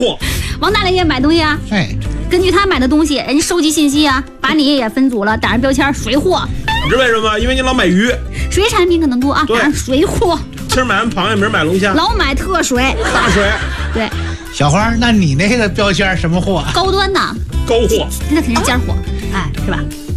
嚯！ 王大爷买东西啊， 哎， 根据他买的东西，人家收集信息啊，把你也分组了，打上标签水货。 你知道为什么？因为你老买鱼， 水产品可能多啊，打上水货。 今儿买完螃蟹，明儿买龙虾， 老买特水， 大水。 对， 小花，那你那个标签什么货？ 高端的， 高货， 那肯定是尖货，哎，是吧？